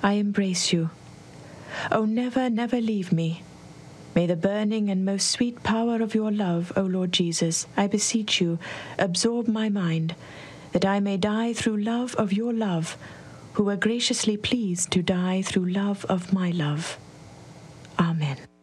I embrace you. O never, never leave me. May the burning and most sweet power of your love, O Lord Jesus, I beseech you, absorb my mind, that I may die through love of your love, who were graciously pleased to die through love of my love. Amen.